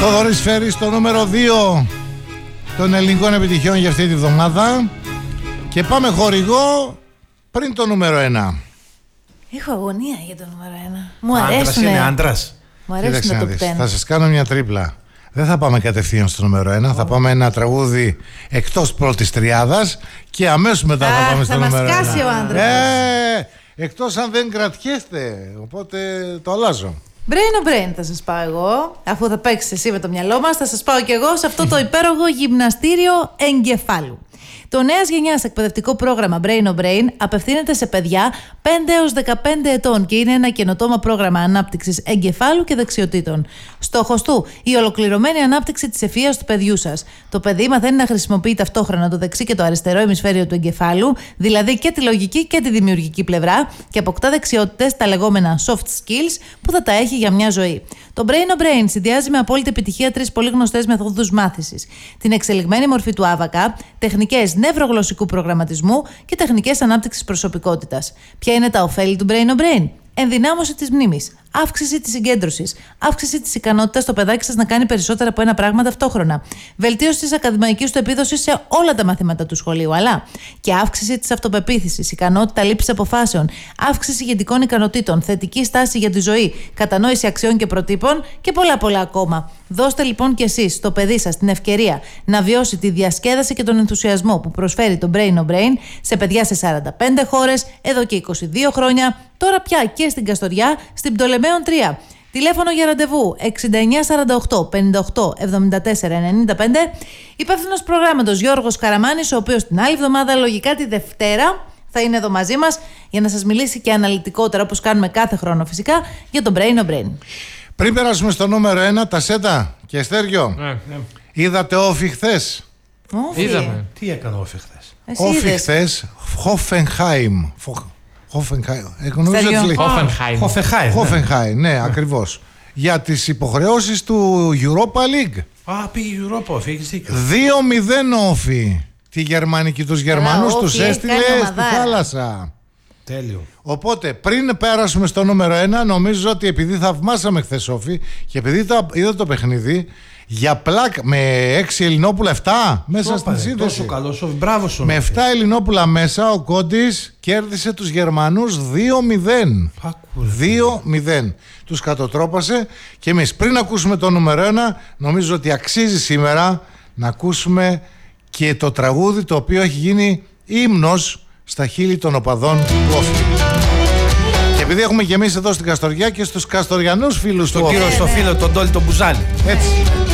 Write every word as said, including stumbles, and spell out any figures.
Θοδωρής φέρει στο νούμερο δύο των ελληνικών επιτυχιών για αυτή τη βδομάδα. Και πάμε χορηγό πριν το νούμερο ένα. Έχω αγωνία για το νούμερο ένα. Μου Άντρας αρέσουν. είναι άντρας. Μου αρέσουν το top ten. Θα σας κάνω μια τρίπλα. Δεν θα πάμε κατευθείαν στο νούμερο ένα. Oh. Θα πάμε ένα τραγούδι εκτός πρώτης τριάδας και αμέσως μετά Α, θα πάμε θα στο μας νούμερο κάσει ένα. ο άντρας. Ε, εκτός αν δεν κρατιέστε. Οπότε το αλλάζω. Brain o brain θα σας πάω εγώ. Αφού θα παίξεις εσύ με το μυαλό μας, θα σας πάω κι εγώ σε αυτό το υπέροχο γυμναστήριο εγκεφάλου. Το νέας γενιάς εκπαιδευτικό πρόγραμμα Brain o Brain απευθύνεται σε παιδιά πέντε έως δεκαπέντε ετών και είναι ένα καινοτόμα πρόγραμμα ανάπτυξης εγκεφάλου και δεξιοτήτων. Στόχος του, η ολοκληρωμένη ανάπτυξη της ευφυΐας του παιδιού σας. Το παιδί μαθαίνει να χρησιμοποιεί ταυτόχρονα το δεξί και το αριστερό ημισφαίριο του εγκεφάλου, δηλαδή και τη λογική και τη δημιουργική πλευρά, και αποκτά δεξιότητες, τα λεγόμενα soft skills, που θα τα έχει για μια ζωή. Το Brain o Brain συνδυάζει με απόλυτη επιτυχία τρεις πολύ γνωστές μεθόδους μάθησης: την εξελιγμένη μορφή του άβακα, τεχνικές νευρογλωσσικού προγραμματισμού και τεχνικές ανάπτυξης προσωπικότητας. Ποια είναι τα ωφέλη του Brain o Brain? Ενδυνάμωση της μνήμης, αύξηση της συγκέντρωσης, αύξηση της ικανότητας στο παιδάκι σας να κάνει περισσότερα από ένα πράγμα ταυτόχρονα, βελτίωση της ακαδημαϊκής του επίδοσης σε όλα τα μαθήματα του σχολείου, αλλά και αύξηση της αυτοπεποίθησης, ικανότητα λήψης αποφάσεων, αύξηση ηγετικών ικανοτήτων, θετική στάση για τη ζωή, κατανόηση αξιών και προτύπων και πολλά πολλά ακόμα. Δώστε λοιπόν κι εσείς στο παιδί σας την ευκαιρία να βιώσει τη διασκέδαση και τον ενθουσιασμό που προσφέρει το Brain o Brain σε παιδιά σε σαράντα πέντε χώρες εδώ και είκοσι δύο χρόνια, τώρα πια και στην Καστοριά, στην Πτολεμαίων τρία. Τηλέφωνο για ραντεβού εξήντα εννιά σαράντα οκτώ πενήντα οκτώ εβδομήντα τέσσερα ενενήντα πέντε. Υπεύθυνος προγράμματος Γιώργος Καραμάνης, ο οποίος την άλλη εβδομάδα, λογικά τη Δευτέρα, θα είναι εδώ μαζί μας για να σας μιλήσει και αναλυτικότερα, όπως κάνουμε κάθε χρόνο φυσικά, για το Brain o Brain. Πριν περάσουμε στο νούμερο ένα, τα Σέτα και Αστέριο, ναι, ναι. Είδατε όφι χθες? Είδαμε. Τι έκανε όφι χθες? Όφι χθες, Χόφενχάιμ. Χόφενχάιμ, ναι, ακριβώς. Για τις υποχρεώσεις του Europa League. Α, πήγε η Europa, έχεις δίκιο. δύο μηδέν όφι. Τη γερμανική, τους Γερμανούς τους έστειλε στη θάλασσα. Τέλειο. Οπότε πριν πέρασουμε στο νούμερο ένα, νομίζω ότι επειδή θαυμάσαμε χθες όφι και επειδή το, είδα το παιχνίδι, για πλάκ με έξι Ελληνόπουλα, εφτά μέσα στην σύνδεση. Τόσο καλό, Σόφι, μπράβο σου. Με εφτά Ελληνόπουλα μέσα, ο Κόντης κέρδισε τους Γερμανούς δύο μηδέν. δύο μηδέν. Τους κατοτρόπασε και εμείς πριν ακούσουμε το νούμερο ένα, νομίζω ότι αξίζει σήμερα να ακούσουμε και το τραγούδι το οποίο έχει γίνει ύμνος στα χείλη των οπαδών του όφι. Και επειδή έχουμε και εμείς εδώ στην Καστοριά και στους καστοριανούς φίλους στον του κύριο, στο φίλο τον Τόλι τον Μπουζάλη. Έτσι.